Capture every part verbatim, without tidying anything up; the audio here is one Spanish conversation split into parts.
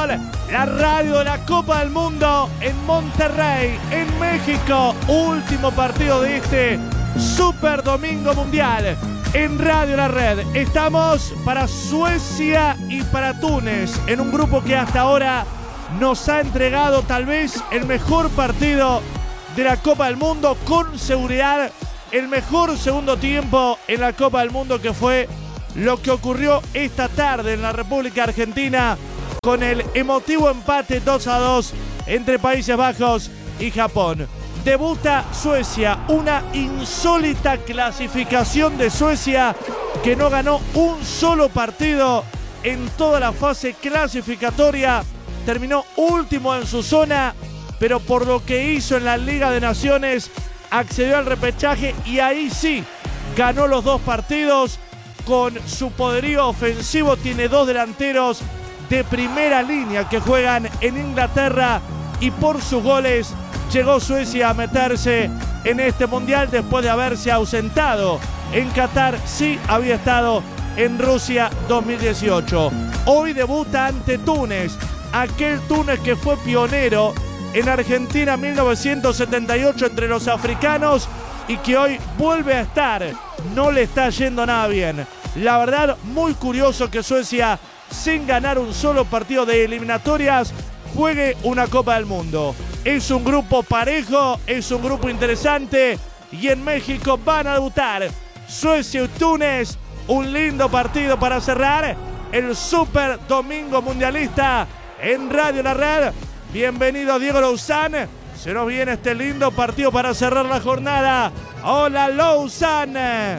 la radio de la Copa del Mundo en Monterrey, en México. Último partido de este Super Domingo Mundial en Radio La Red. Estamos para Suecia y para Túnez, en un grupo que hasta ahora nos ha entregado tal vez el mejor partido de la Copa del Mundo, con seguridad el mejor segundo tiempo en la Copa del Mundo, que fue lo que ocurrió esta tarde en la República Argentina con el emotivo empate dos a dos entre Países Bajos y Japón. Debuta Suecia, una insólita clasificación de Suecia que no ganó un solo partido en toda la fase clasificatoria. Terminó último en su zona, pero por lo que hizo en la Liga de Naciones accedió al repechaje y ahí sí ganó los dos partidos. Con su poderío ofensivo tiene dos delanteros de primera línea que juegan en Inglaterra, y por sus goles llegó Suecia a meterse en este mundial después de haberse ausentado en Qatar. Sí había estado en Rusia dos mil dieciocho. Hoy debuta ante Túnez, aquel Túnez que fue pionero en Argentina mil novecientos setenta y ocho entre los africanos y que hoy vuelve a estar. No le está yendo nada bien. La verdad, muy curioso que Suecia, sin ganar un solo partido de eliminatorias, juegue una Copa del Mundo. Es un grupo parejo, es un grupo interesante, y en México van a debutar Suecia y Túnez. Un lindo partido para cerrar el Super Domingo Mundialista en Radio La Red. Bienvenido Diego Lozán. Se nos viene este lindo partido para cerrar la jornada. Hola Lozán.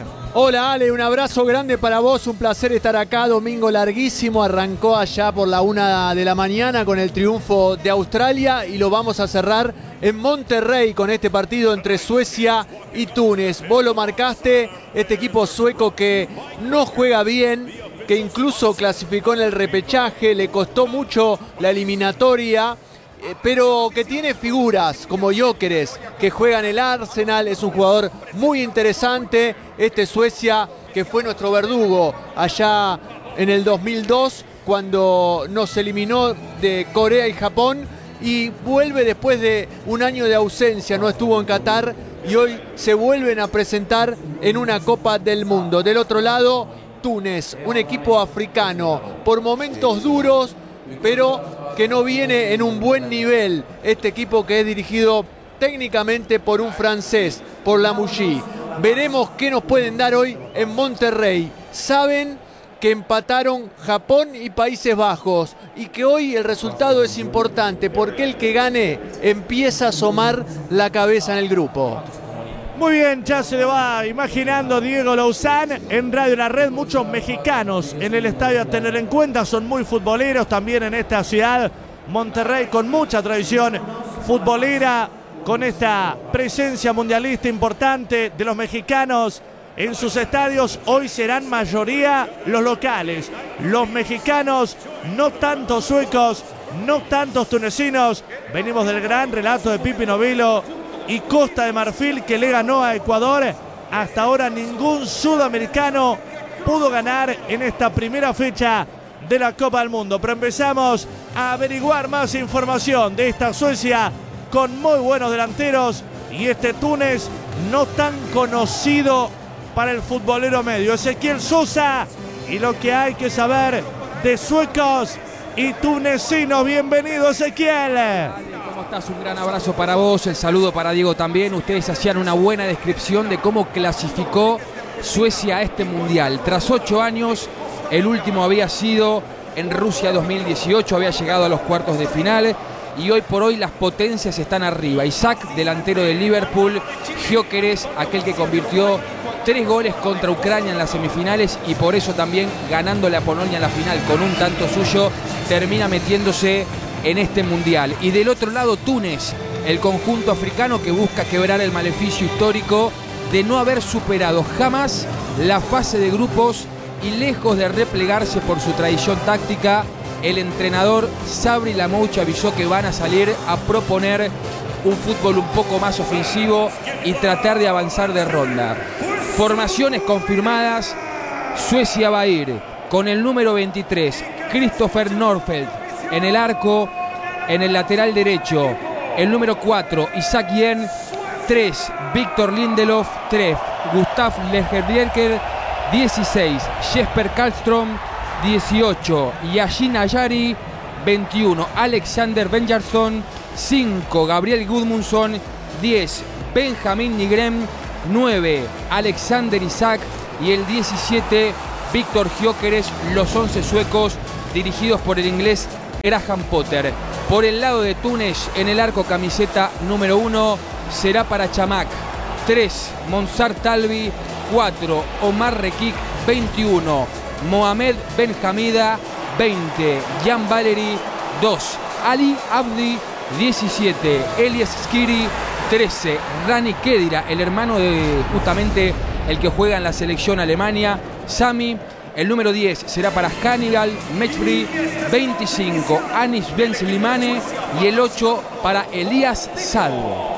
Hola Ale, un abrazo grande para vos, un placer estar acá, domingo larguísimo, arrancó allá por la una de la mañana con el triunfo de Australia y lo vamos a cerrar en Monterrey con este partido entre Suecia y Túnez. Vos lo marcaste, este equipo sueco que no juega bien, que incluso clasificó en el repechaje, le costó mucho la eliminatoria, pero que tiene figuras como Gyökeres, que juega en el Arsenal, es un jugador muy interesante. Este Suecia que fue nuestro verdugo allá en el dos mil dos, cuando nos eliminó de Corea y Japón, y vuelve después de un año de ausencia, no estuvo en Qatar, y hoy se vuelven a presentar en una Copa del Mundo. Del otro lado, Túnez, un equipo africano, por momentos duros, pero que no viene en un buen nivel. Este equipo que es dirigido técnicamente por un francés, por Lamouchi. Veremos qué nos pueden dar hoy en Monterrey. Saben que empataron Japón y Países Bajos y que hoy el resultado es importante porque el que gane empieza a asomar la cabeza en el grupo. Muy bien, ya se le va imaginando Diego Lozán en Radio La Red. Muchos mexicanos en el estadio a tener en cuenta, son muy futboleros también en esta ciudad, Monterrey, con mucha tradición futbolera, con esta presencia mundialista importante de los mexicanos en sus estadios. Hoy serán mayoría los locales, los mexicanos, no tantos suecos, no tantos tunecinos. Venimos del gran relato de Pipi Novillo y Costa de Marfil, que le ganó a Ecuador. Hasta ahora ningún sudamericano pudo ganar en esta primera fecha de la Copa del Mundo. Pero empezamos a averiguar más información de esta Suecia con muy buenos delanteros y este Túnez no tan conocido para el futbolero medio. Ezequiel Sosa y lo que hay que saber de suecos y tunecinos. Bienvenido, Ezequiel. ¿Cómo estás? Un gran abrazo para vos, el saludo para Diego también. Ustedes hacían una buena descripción de cómo clasificó Suecia a este mundial. Tras ocho años, el último había sido en Rusia dos mil dieciocho, había llegado a los cuartos de final y hoy por hoy las potencias están arriba. Isaac, delantero de Liverpool, Gyökeres, aquel que convirtió tres goles contra Ucrania en las semifinales y por eso también ganándole a Polonia en la final con un tanto suyo, termina metiéndose en este mundial. Y del otro lado, Túnez, el conjunto africano que busca quebrar el maleficio histórico de no haber superado jamás la fase de grupos, y lejos de replegarse por su tradición táctica, el entrenador Sabri Lamouchi avisó que van a salir a proponer un fútbol un poco más ofensivo y tratar de avanzar de ronda. Formaciones confirmadas: Suecia va a ir con el número veintitrés, Christopher Norfeldt, En el arco, en el lateral derecho, el número cuatro, Isaac Yen. tres, Víctor Lindelof. tres, Gustav Legerbierker. dieciséis, Jesper Karlström. dieciocho, Yashin Ayari. veintiuno, Alexander Benjarsson. cinco, Gabriel Gudmundsson. diez, Benjamin Nygren. nueve, Alexander Isak. Y el diecisiete, Víctor Gyökeres. Los once suecos dirigidos por el inglés Graham Potter. Por el lado de Túnez, en el arco, camiseta número uno será para Chamakh. tres, Monsar Talbi. cuatro, Omar Rekik. veintiuno, Mohamed Ben Hamida. veinte, Jan Valery. dos, Ali Abdi. diecisiete, Elias Skiri. trece, Rani Kedira, el hermano de justamente el que juega en la selección Alemania, Sami. El número diez será para Hannibal Mechbri. veinticinco, Anis Ben Slimane. Y el ocho para Elías Sal.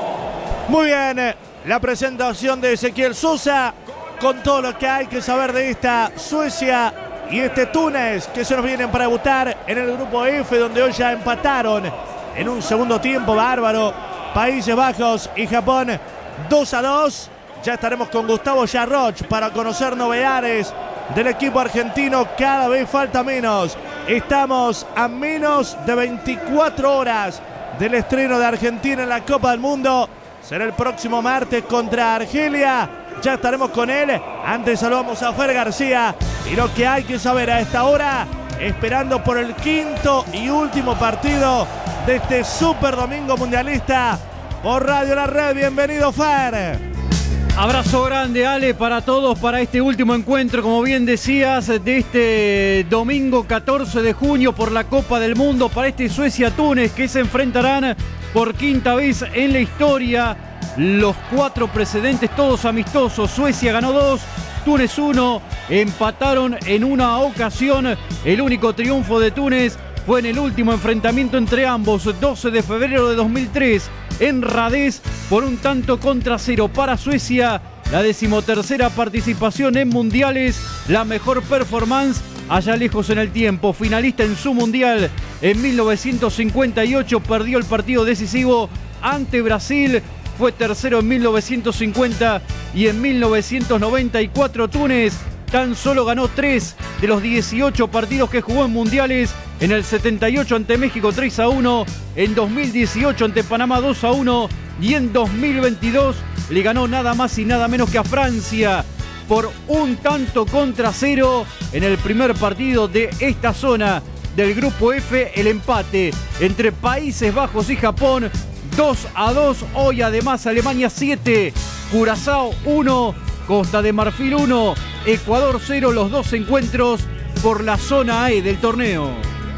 Muy bien, la presentación de Ezequiel Sosa con todo lo que hay que saber de esta Suecia y este Túnez que se nos vienen para debutar en el grupo F, donde hoy ya empataron en un segundo tiempo bárbaro Países Bajos y Japón dos a dos. Ya estaremos con Gustavo Jarroch para conocer novedades del equipo argentino. Cada vez falta menos. Estamos a menos de veinticuatro horas del estreno de Argentina en la Copa del Mundo. Será el próximo martes contra Argelia. Ya estaremos con él. Antes saludamos a Fer García. Y lo que hay que saber a esta hora, esperando por el quinto y último partido de este Super Domingo Mundialista por Radio La Red. Bienvenido, Fer. Abrazo grande, Ale, para todos, para este último encuentro, como bien decías, de este domingo catorce de junio por la Copa del Mundo, para este Suecia-Túnez, que se enfrentarán por quinta vez en la historia. Los cuatro precedentes, todos amistosos. Suecia ganó dos, Túnez uno, empataron en una ocasión. El único triunfo de Túnez fue en el último enfrentamiento entre ambos, doce de febrero de dos mil tres, en Radez, por un tanto contra cero para Suecia. La decimotercera participación en mundiales, la mejor performance allá lejos en el tiempo. Finalista en su mundial en mil novecientos cincuenta y ocho, perdió el partido decisivo ante Brasil. Fue tercero en mil novecientos cincuenta y en mil novecientos noventa y cuatro Túnez tan solo ganó tres de los dieciocho partidos que jugó en mundiales. En el setenta y ocho ante México tres a uno, en dos mil dieciocho ante Panamá dos a uno y en dos mil veintidós le ganó nada más y nada menos que a Francia por un tanto contra cero en el primer partido de esta zona del grupo F. El empate entre Países Bajos y Japón dos a dos. Hoy además Alemania siete, Curazao uno, Costa de Marfil uno, Ecuador cero, los dos encuentros por la zona E del torneo.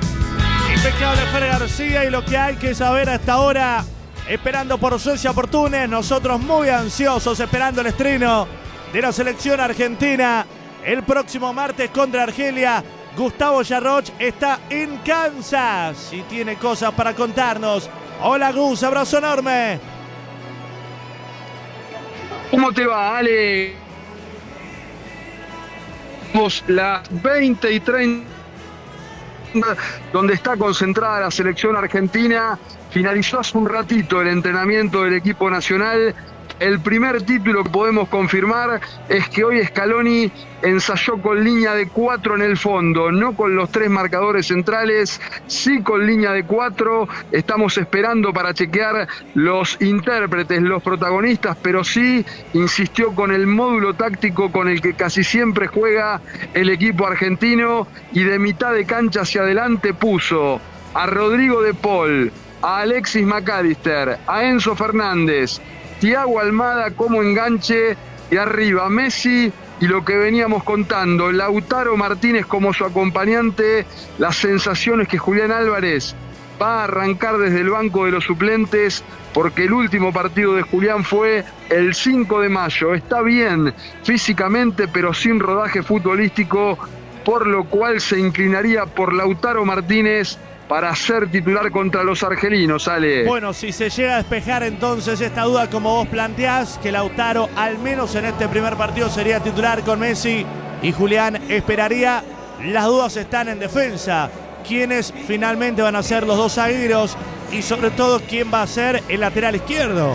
Impecable Fer García, y lo que hay que saber hasta ahora, esperando por Suecia, por Túnez, nosotros muy ansiosos esperando el estreno de la selección argentina el próximo martes contra Argelia. Gustavo Jarroch está en Kansas y tiene cosas para contarnos. Hola Gus, abrazo enorme. ¿Cómo te va, Ale? Las veinte y treinta, donde está concentrada la selección argentina. Finalizó hace un ratito el entrenamiento del equipo nacional. El primer título que podemos confirmar es que hoy Scaloni ensayó con línea de cuatro en el fondo, no con los tres marcadores centrales, sí con línea de cuatro. Estamos esperando para chequear los intérpretes, los protagonistas, pero sí insistió con el módulo táctico con el que casi siempre juega el equipo argentino, y de mitad de cancha hacia adelante puso a Rodrigo de Paul, a Alexis McAllister, a Enzo Fernández, Thiago Almada como enganche, y arriba Messi y lo que veníamos contando, Lautaro Martínez como su acompañante. Las sensaciones que Julián Álvarez va a arrancar desde el banco de los suplentes, porque el último partido de Julián fue el cinco de mayo. Está bien físicamente, pero sin rodaje futbolístico, por lo cual se inclinaría por Lautaro Martínez para ser titular contra los argelinos, Ale. Bueno, si se llega a despejar entonces esta duda, como vos planteás, que Lautaro al menos en este primer partido sería titular con Messi y Julián esperaría, las dudas están en defensa. quiénes finalmente van a ser los dos zagueros y sobre todo quién va a ser el lateral izquierdo.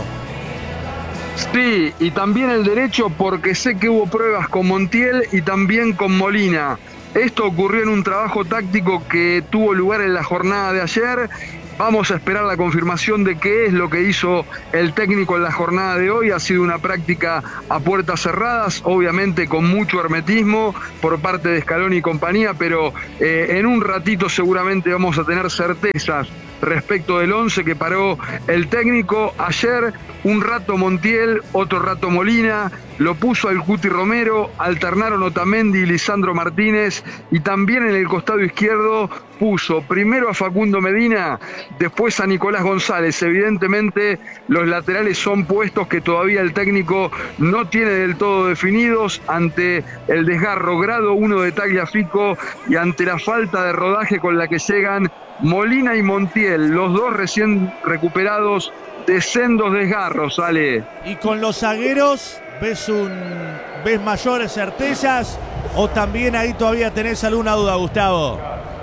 Sí, y también el derecho, porque sé que hubo pruebas con Montiel y también con Molina. Esto ocurrió en un trabajo táctico que tuvo lugar en la jornada de ayer. Vamos a esperar la confirmación de qué es lo que hizo el técnico en la jornada de hoy. Ha sido una práctica a puertas cerradas, obviamente con mucho hermetismo por parte de Scaloni y compañía, pero eh, en un ratito seguramente vamos a tener certezas respecto del once que paró el técnico. Ayer un rato Montiel, otro rato Molina, lo puso al Cuti Romero, alternaron Otamendi y Lisandro Martínez, y también en el costado izquierdo puso primero a Facundo Medina, después a Nicolás González. Evidentemente los laterales son puestos que todavía el técnico no tiene del todo definidos ante el desgarro grado uno de Tagliafico y ante la falta de rodaje con la que llegan Molina y Montiel, los dos recién recuperados de sendos desgarros, Ale. Y con los zagueros, ¿ves, un, ¿ves mayores certezas o también ahí todavía tenés alguna duda, Gustavo?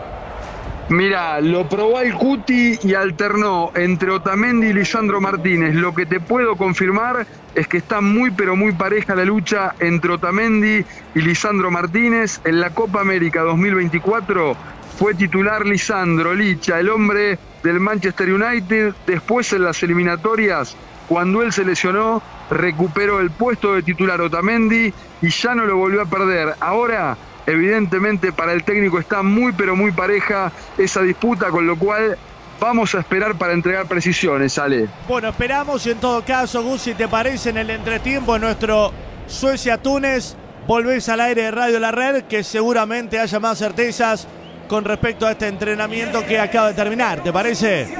Mira, lo probó el Cuti y alternó entre Otamendi y Lisandro Martínez. Lo que te puedo confirmar es que está muy pero muy pareja la lucha entre Otamendi y Lisandro Martínez. En la Copa América dos mil veinticuatro fue titular Lisandro Licha, el hombre del Manchester United. Después en las eliminatorias, cuando él se lesionó, recuperó el puesto de titular Otamendi y ya no lo volvió a perder. Ahora, evidentemente, para el técnico está muy pero muy pareja esa disputa, con lo cual vamos a esperar para entregar precisiones, Ale. Bueno, esperamos y en todo caso, Gus, si te parece, en el entretiempo de nuestro Suecia-Túnez, volvés al aire de Radio La Red, que seguramente haya más certezas con respecto a este entrenamiento que acaba de terminar, ¿te parece?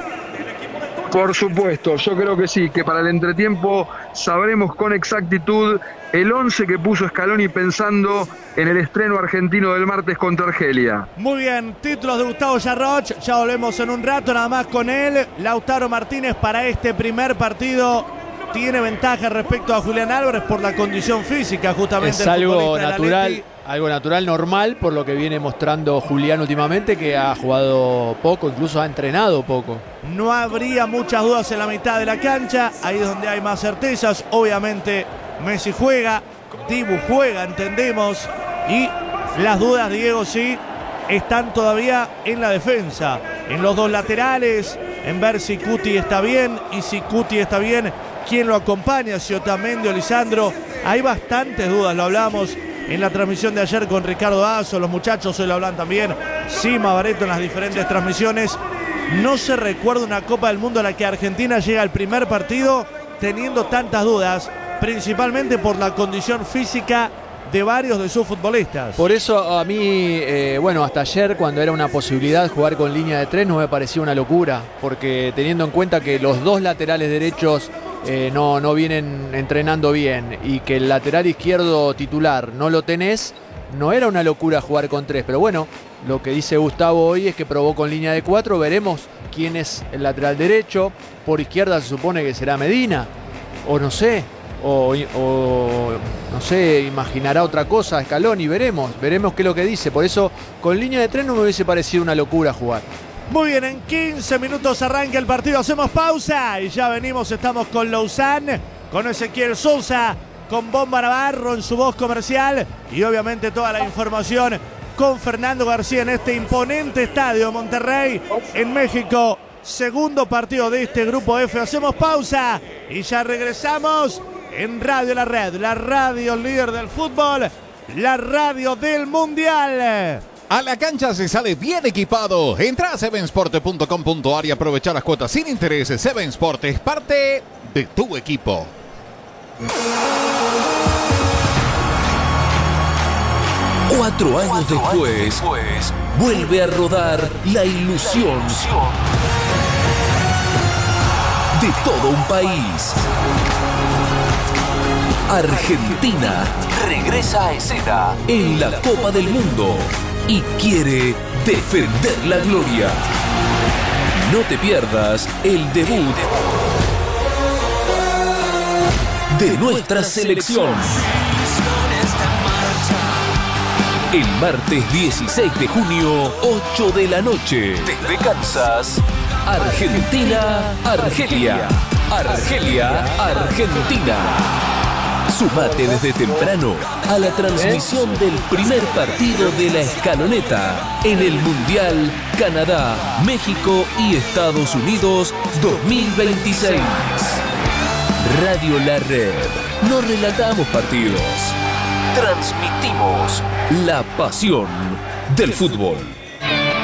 Por supuesto, yo creo que sí, que para el entretiempo sabremos con exactitud el once que puso Scaloni pensando en el estreno argentino del martes contra Argelia. Muy bien, títulos de Gustavo Yarroch, ya volvemos en un rato, nada más con él. Lautaro Martínez para este primer partido tiene ventaja respecto a Julián Álvarez por la condición física, justamente. Es algo natural, algo natural, normal, por lo que viene mostrando Julián últimamente, que ha jugado poco, incluso ha entrenado poco. No habría muchas dudas en la mitad de la cancha, ahí es donde hay más certezas. Obviamente Messi juega, Dibu juega, entendemos, y las dudas, Diego, sí, están todavía en la defensa, en los dos laterales, en ver si Cuti está bien, y si Cuti está bien, quién lo acompaña, si Otamendi o Lisandro. Hay bastantes dudas, lo hablamos en la transmisión de ayer con Ricardo Azo, los muchachos hoy lo hablan también, Sima Bareto en las diferentes transmisiones. No se recuerda una Copa del Mundo a la que Argentina llega al primer partido teniendo tantas dudas, principalmente por la condición física de varios de sus futbolistas. Por eso a mí, eh, bueno, hasta ayer, cuando era una posibilidad jugar con línea de tres, no me parecía una locura, porque teniendo en cuenta que los dos laterales derechos eh, no, no vienen entrenando bien y que el lateral izquierdo titular no lo tenés, no era una locura jugar con tres. Pero bueno, lo que dice Gustavo hoy es que probó con línea de cuatro, veremos quién es el lateral derecho. Por izquierda se supone que será Medina, o no sé, o, o no sé, imaginará otra cosa Scaloni, veremos, veremos qué es lo que dice. Por eso con línea de tres no me hubiese parecido una locura jugar. Muy bien, en quince minutos arranca el partido, hacemos pausa y ya venimos, estamos con Lausanne, con Ezequiel Sousa, con Bomba Navarro en su voz comercial y obviamente toda la información con Fernando García en este imponente estadio Monterrey en México. Segundo partido de este grupo F. Hacemos pausa y ya regresamos en Radio La Red, la radio líder del fútbol, la radio del mundial. A la cancha se sale bien equipado. Entra a seven sport punto com punto a r y aprovecha las cuotas sin intereses. Seven Sport es parte de tu equipo. Cuatro años después, vuelve a rodar la ilusión de todo un país. Argentina regresa a escena en la Copa del Mundo y quiere defender la gloria. No te pierdas el debut de nuestra selección. El martes dieciséis de junio, ocho de la noche. Desde Kansas, Argentina, Argelia. Argelia, Argentina. Sumate desde temprano a la transmisión del primer partido de la escaloneta en el Mundial Canadá, México y Estados Unidos dos mil veintiséis. Radio La Red. No relatamos partidos. Transmitimos la pasión del fútbol.